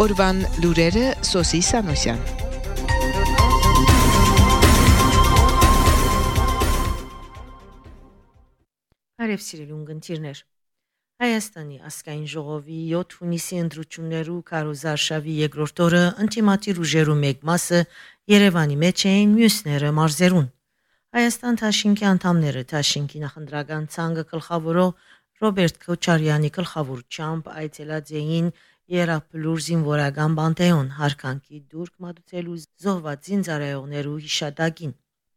Օրվան լուրերը Սոսի Սանոսյան։ Արև սիրելի ունգընտիրներ, Հայաստանի ազգային ժողովի 7 հունիսի ընտրություններու քարոզարշավի երկրորդ օրը ինտիմատիր ուժերու մեկ մասը Երևանի մեջ էին, մյուսները մարզերուն։ Հայաստան Թաշինքի անդամները Թաշինքի նախընտրական ցանկը գլխավորող Ռոբերտ Քոչարյանի գլխավորությամբ այցելած էին Երապլուր զինվորական բանտեոն հարկանքի դուրք մատուցելու զոհված զինծառայողներու հիշատակին։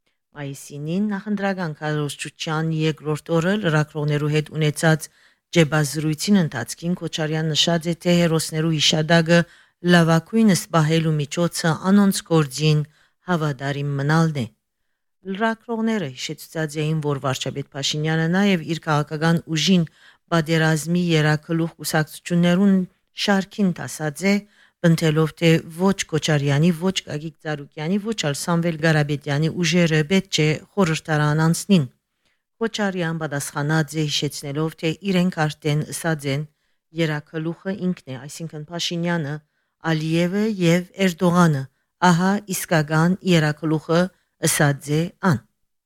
Մայիսին նախընտրական քարոզչության երկրորդ օրը լրագրողներու հետ ունեցած ջեբազրույցին ընթացքին Քոչարյան նշած է, թե հերոսներու հիշադակը լավակույնս պահելու միջոցը անոնց գործին հավատարիմ մնալն է։ Լրագրողները հիշեցուցած էին, որ վարչապետ Փաշինյանը նաև իր քաղաքական ուժին պատերազմի երակլուխ կուսակցություններուն շարքին տասած է, բնթելով թե ոչ Քոչարյանի, ոչ Գագիկ Ծառուկյանի, ոչ ալ Սամվել Ղարաբեդյանի ուժերը պետք է խորհրդարան անցնին։ Քոչարյան պատասխանած է հիշեցնելով, թե իրենք արդեն ըսած են երակլուխը ինքն է, այսինքն Փաշինյանը, Ալիևը եւ Էրդողանը, ահա իսկական երակլուխը ըսած է ան։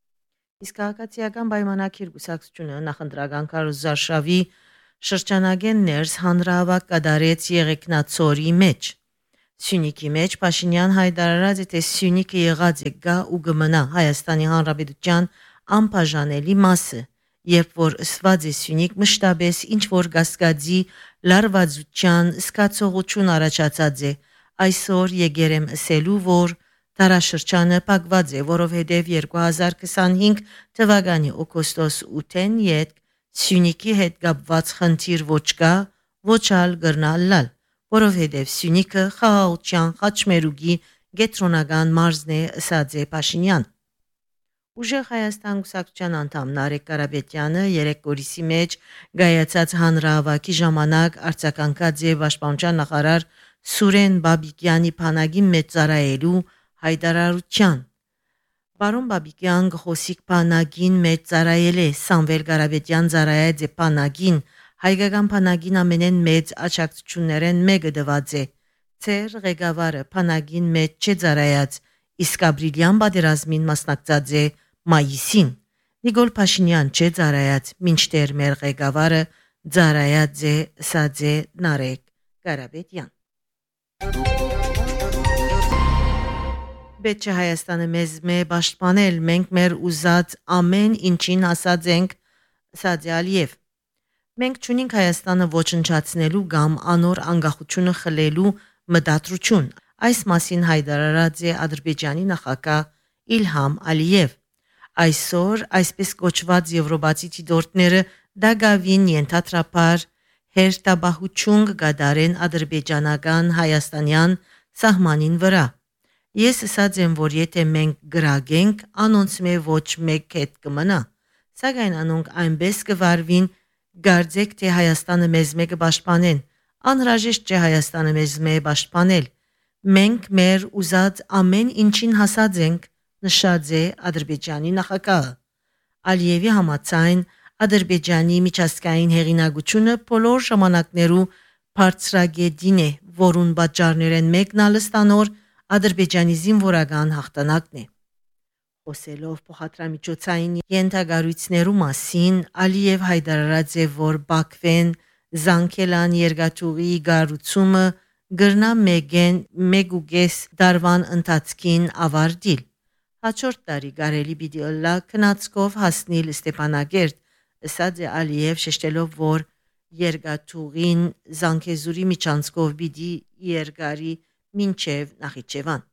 Իսկ քաղաքացիական պայմանագիր կուսակցությունը նախընտրական քարոզարշավի շրջանագեն ներս հանրահավաք կատարեց Եղեգնաձորի մեջ։ Սյունիքի մեջ Փաշինյան հայտարարած է, թե Սյունիքը եղած է գա ու գմնա Հայաստանի Հանրապետության անբաժանելի մասը, երբ որ ըսված է Սյունիք մշտապես ինչ որ գասկածի լարվածության զգացողություն առաջացած է, այսօր եկերեմ ասելու, որ տարաշրջանը փակված է, որովհետև 2025 թվականի օգոստոս 8-ին յետ Սյունիքի հետ կապված խնդիր ոչ կա, ոչ ալ գրնալալ, որովհետև Սյունիքը խաղաղության խաչմերուկի գետրոնական մարզն է, ըսած է Փաշինյան։ Ուժեղ Հայաստան կուսակցության անդամ Նարեկ Ղարաբեդյանը երեք օրիսի մեջ գայացած հանրահավաքի ժամանակ արձագանքած է Պաշտպանության նախարար Սուրեն Բաբիկյանի բանակի մեջ ծառայելու հայտարարության։ Բարոն Բաբիկյան գխոսիկ բանակին մեջ ծառայել է, Սամվել Ղարաբեդյան ծառայած է բանակին, հայկական բանակին ամենեն մեծ աջակցություններեն մեկը դված է։ Ցեր ղեկավարը բանակին մեջ չէ ծառայած, իսկ ապրիլյան պատերազմին մասնակցած է մայիսին։ Նիկոլ Փաշինյան չէ ծառայած, մինչդեռ մեր ղեկավարը ծառայած է, ըսած է Նարեկ Ղարաբեդյան։ Պետք է Հայաստանը մեզ պաշտպանել, մենք մեր ուզած ամեն ինչին ասած ենք, ըսած է Ալիև։ Մենք չունենք Հայաստանը ոչնչացնելու կամ անոր անկախությունը խլելու մտադրություն։ Այս մասին հայտարարած է Ադրբեջանի նախագահ Իլհամ Ալիև։ Այսօր այսպես կոչված եվրոպացի դիտորդները դագավին ենթադրաբար հերթաբահություն կդարեն ադրբեջանական հայաստանյան սահմանին վրա։ Ես ասած եմ, որ եթե մենք գրագենք, անոնց մե ոչ մեկ հետ կմնա, սակայն անոնք այնպես կվարվին, գարձեք թե Հայաստանը մեզ մեկը պաշտպանեն, անհրաժեշտ չէ Հայաստանը մեզ մե պաշտպանել, մենք մեր ուզած ամեն ինչին հասած ենք, նշած է Ադրբեջանի նախագահը։ Ալիևի համաձայն Ադրբեջանի միջազգային հեղինակությունը բոլոր ժամանակներու բարձրագետին է, որուն պատճառներեն մեկն ալստանոր Ադրբեջանի զինվորական հաղթանակն է։ Խոսելով փոխադրամիջոցային ենթագարույցներու մասին, Ալիև հայտարարած է, որ Բաքվեն Զանգելան երկաթուղի գառուցումը գրնա մեգուգես դարվան ընթացքին ավարտիլ։ Հաջորդ տարի կարելի պիտի ըլլա քնածկով հասնիլ Ստեփանագերտ, ըսած է Ալիև շեշտելով, որ երկաթուղին Զանգեզուրի միջանցքով պիտի երկարի մինչև Նախիջևան։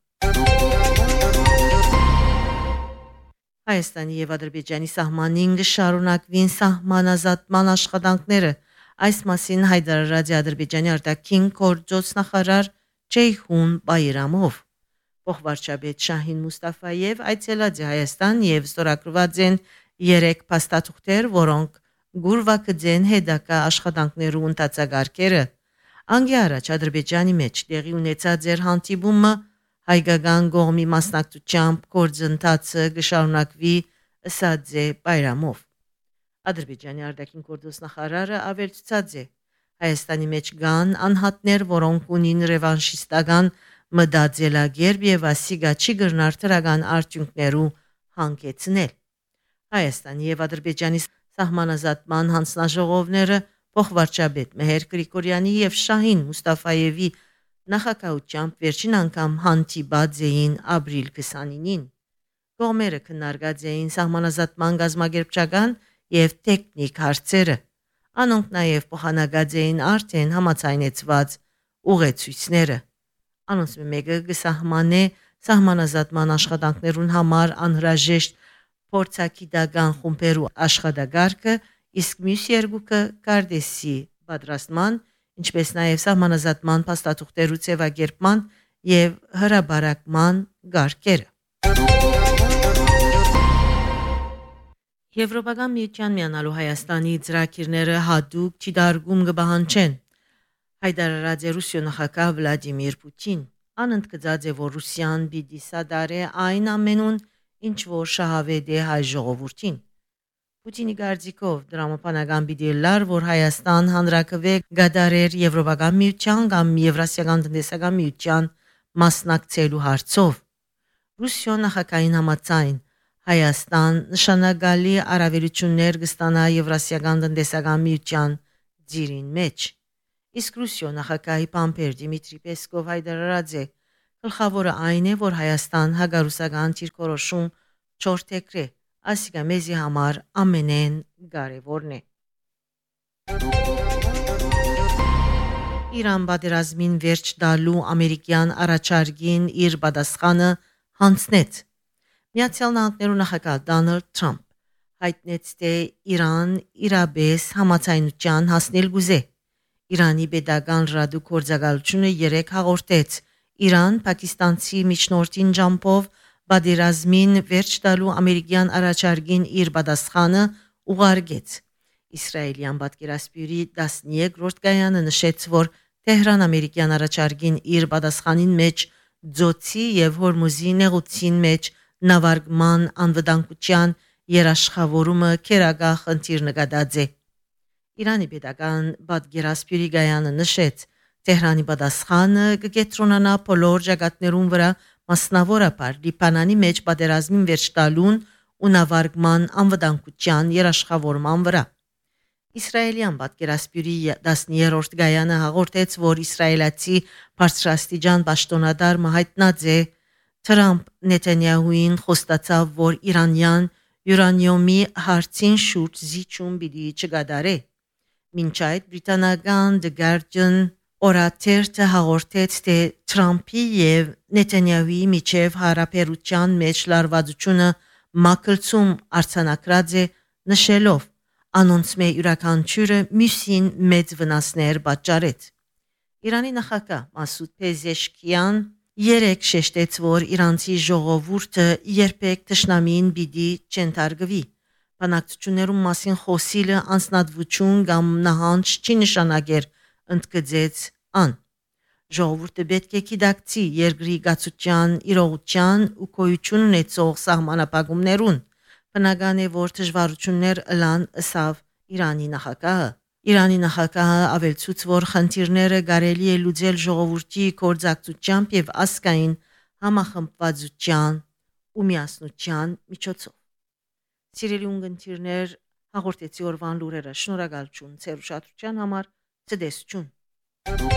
Հայաստանի եւ Ադրբեջանի սահմանին կշարունակվին սահմանազատման աշխատանքները։ Այս մասին հայտարարած է Ադրբեջանի արտաքին գործոց նախարար Ceyhun Bayramov։ Փոխվարչապետ Շահին Մուստաֆաև այցելած է Հայաստան եւ ստորագրված են 3 փաստաթուղթեր, որոնք գուրվակձեն հետագա աշխատանքներու ընթացագարկերը։ Անգի առաջ Ադրբեջանի մեջ տեղի ունեցած էր հանդիպումը հայկական կողմի մասնակցությամբ գործընթացը կշարունակվի, ըսած է Բայրամով։ Ադրբեջանի արտաքին գործոստ նախարարը ավելցած է, Հայաստանի մեջ կան անհատներ, որոնք ունին ռևանշիստական մտածելակերպ եւ ասիգա չի գրնար դրական արդյունքներու հանգեցնել։ Հայաստանի եւ Ադրբեջանի սահմանազատման հանձնաժողովները փոխվարչապետ Մեհեր Գրիգորյանի եւ Շահին Մուստաֆայևի նախակահությամբ վերջին անգամ հանդիպած էին ապրիլ 29-ին։ Կողմերը քննարկած էին սահմանազատման գազագերբչական եւ տեխնիկ հարցերը։ Անոնք նաեւ փոխանակած էին արդեն համաձայնեցված ուղեցույցները։ Անոնց մեկը գսահմանե սահմանազատման աշխատանքներուն համար անհրաժեշտ փորձագիտական խումբերու աշխատակարգը, իսկ մյուս երկուքը կարդեսի պատրաստման, ինչպես նաև սահմանազատման փաստաթուղթերու ձևակերպման եւ հրաբարակման գարկերը։ Եվրոպական միության միանալու Հայաստանի ծրագիրները հատուկ չդարգում կբահանջեն։ Հայտարարած է Ռուսիա նախագահ Վլադիմիր Պուտին։ Անընդգծած է, որ Ռուսիան պիտի սադարե այն ամենուն, ինչ որ շահավետ է հայ ժողովրդին։ Պուտինի կարծիքով դրամապանական պիտի լար, որ Հայաստան հանրակրվե գադարեր Եվրոպական միության կամ Եվրասիական տնտեսական միության մասնակցելու հարցով։ Ռուսիա նախագահին համաձայն Հայաստան նշանակալի առավելություններ կստանա Եվրասիական տնտեսական միության ձիրին մեջ։ Իսկ Ռուսիա նախագահի պամպեր Դիմիտրի Պեսկով հայտարարած է, գլխավորը այն է, որ Հայաստան հագարուսական դիրքորոշում չորթեքրե, ասիկա մեզի համար ամենեն կարևորն է։ Իրան պատերազմին վերջ տալու ամերիկյան առաջարկին իր պատասխանը հանձնեց։ Միացյալ Նահանգներու նախագահ Դոնալդ Թրամփ հայտնեց, թե Իրան իրապես համաձայնության հասնել գուզե։ Իրանի պետական ռադիոգործակալությունը 3 հաղորդեց Իրան-Պակիստանցի միջնորդին ջամփով պատերազմին վերջ տալու ամերիկյան առաջարկին իր պատասխանը ուղարկեց։ Իսրայելյան պատկերասպյուրի 13-րդ կայանը նշեց, որ Թեհրան ամերիկյան առաջարկին իր պատասխանին մեջ ձոցի եւ Հորմուզի նեղուցին մեջ նավարկման անվտանգության երաշխավորումը քերագա խնդիր նկատած է։ Իրանի պետական պատկերասպյուրի կայանը նշեց, Թեհրանի պատասխանը կկենտրոնանա բոլոր ճակատներուն վրա, մասնավորապես Լիբանանի մեջ պատերազմին վերջ տալուն ու նավարկման անվտանգության երաշխավորման վրա։ Իսրայելյան պատկերասպյուրի 10-րդ գայանը հաղորդեց, որ իսրայելացի բարձրաստիճան պաշտոնատար հայտնած է Թրամփ Նեթանյահուին խոստացավ, որ իրանյան յուրանիումի հարցին շուրջ զիջում պիտի չկատարե։ Մինչ այդ բրիտանական The Guardian օրաթերթը հաղորդեց, թե Թրամփի եւ Նեթանյահուի միջև հարաբերության մեջ լարվածությունը մակլցում արձանագրած է, նշելով անոնց մե յուրաքանչյուրը մյուսին մեծ վնասներ պատճառեց։ Իրանի նախագահ Մասուդ Փեզեշքիան երեք շեշտեց, որ իրանցի ժողովուրդը երբեք թշնամին պիտի չընթարգվի։ Բանակցություններում մասին խոսիլը անձնատվություն կամ նահանջ չի նշանակեր, ընդգծեց ան։ Ժողովուրդը պետք է գիտակցի երկրի գացության, իրողության ու գոյություն ունեցող սահմանապահումներուն։ Բնական է, որ դժվարություններ ըլան ըսավ Իրանի նախագահը։ Իրանի նախագահը ավելցուց, որ խնդիրները կարելի է լուծել ժողովրդի կորձակցությամբ եւ ազգային համախմբվածության ու միասնության միջոցով։ Սիրելի ունգընտիրներ, հաղորդեցի օրվան լուրերը, շնորհակալություն ձեր ուշադրության համար, ցտեսություն։